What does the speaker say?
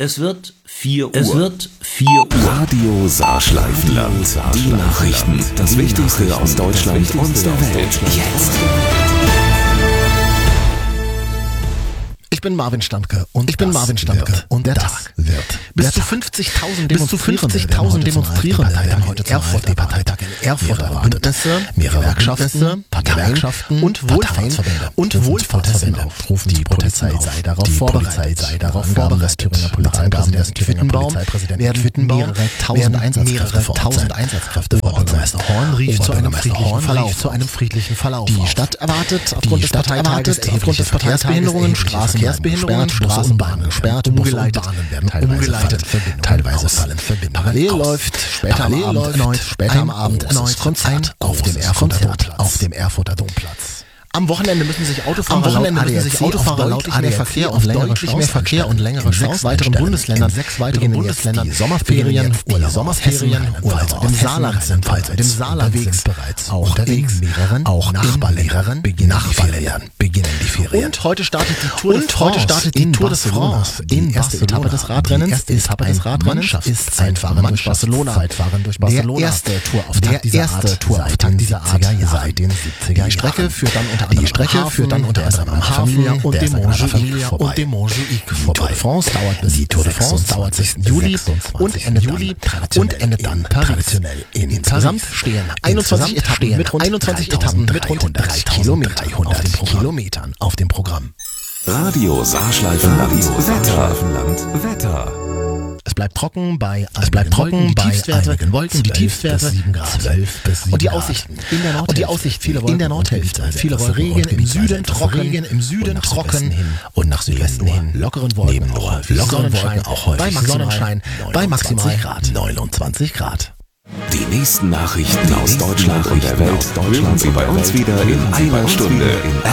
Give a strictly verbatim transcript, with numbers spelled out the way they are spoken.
Es wird vier Uhr. Es wird vier Uhr. Radio Saarschleifenland. Die Nachrichten. Das Wichtigste aus Deutschland und der Welt. Jetzt. Ich bin Marvin Standke und ich bin Marvin Standke und der Tag wird bis zu fünfzigtausend Demonstrierende werden heute zum Erfurter Parteitag in Erfurt erwartet. Bündnisse, mehrere Gewerkschaften, Gewerkschaften und Wohlfahrtsverbände und Wohlfahrtsverbände rufen die Polizei sei darauf vorbereitet, sei darauf vorbereitet. Das Thüringer Polizeipräsident Quittenbaum werden mehrere tausend Einsatzkräfte vor Ort sein. Horn rief zu einem friedlichen Verlauf. Zu einem friedlichen Verlauf. Die Stadt erwartet aufgrund des Parteitages erhebliche Verkehrsbehinderungen, Straßen Straßenbehinderungen, Straßenbahnen gesperrt, umgeleitet, werden umgeleitet, teilweise fallen Verbindungen. Parallel läuft später am Abend erneut, später am Abend erneut Konzert auf dem Erfurter Domplatz. Auf dem Erfurter Domplatz. Am Wochenende müssen sich Autofahrer Am Wochenende müssen sich Autofahrer laut A D A C auf deutlich mehr Verkehr und längere Staus. In sechs weiteren Bundesländern, in sechs weiteren Bundesländern die Sommerferien, die Sommerferien, Urlaub im Saarland sind bereits im Saarland sind bereits auch in mehreren, auch Nachbarländern beginnen die Ferien. Beginnen die Ferien. Und heute startet die Tour de France. Und heute startet die Tour de France. Die erste Etappe des Radrennens. Die erste Etappe des Radrennens ist Zeitfahren durch Barcelona. Zeitfahren durch Barcelona. Der erste Tourauftakt dieser Art seit dieser Art seit den siebziger Jahren. Die Strecke führt dann unter Die Strecke führt dann unter anderem am Hafen und dem Montjuic und dem Montjuic vorbei. Die Tour de France dauert bis die Tour de France dauert bis Juli und Ende Juli und endet dann traditionell in Insgesamt stehen einundzwanzig Etappen mit rund einundzwanzig Etappen mit rund dreitausenddreihundert Kilometern auf dem Programm. Radio Saarschleifenland. Wetter. Wetter. Es bleibt trocken bei es bleibt trocken bei einigen Wolken, die Tiefstwerte sieben Grad, zwölf bis sieben. Und die Aussichten in der Nordhälfte, und die Aussicht viele Wolken in der Nordhälfte, viele Wolken, Regen im Süden trocken, Regen im Süden trocken und nach Südwesten hin lockeren Wolken, auch lockeren Wolken, auch häufig Sonnenschein bei maximal neunundzwanzig Grad. Die nächsten Nachrichten aus Deutschland und der Welt hören Sie bei uns wieder in einer Stunde.